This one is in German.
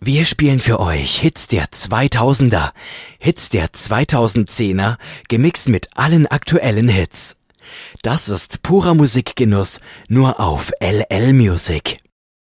Wir spielen für euch Hits der 2000er, Hits der 2010er, gemixt mit allen aktuellen Hits. Das ist purer Musikgenuss, nur auf LL Music.